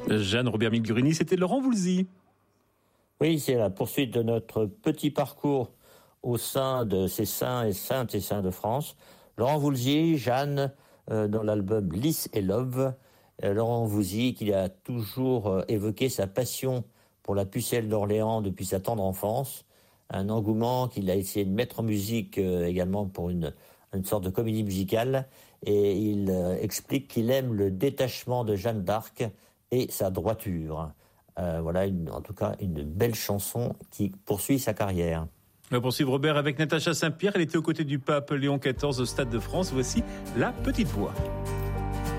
Jeanne Robert-Migurini, c'était Laurent Voulzy. Oui, c'est la poursuite de notre petit parcours au sein de ces saints et saintes et saints de France. Laurent Voulzy, Jeanne, dans l'album Lys et Love. Laurent Voulzy, qui a toujours évoqué sa passion pour la pucelle d'Orléans depuis sa tendre enfance. Un engouement qu'il a essayé de mettre en musique également pour une sorte de comédie musicale. Et il explique qu'il aime le détachement de Jeanne d'Arc et sa droiture. Voilà, en tout cas, une belle chanson qui poursuit sa carrière. On va poursuivre, Robert, avec Natacha Saint-Pierre. Elle était aux côtés du pape Léon XIV au Stade de France. Voici La Petite Voix.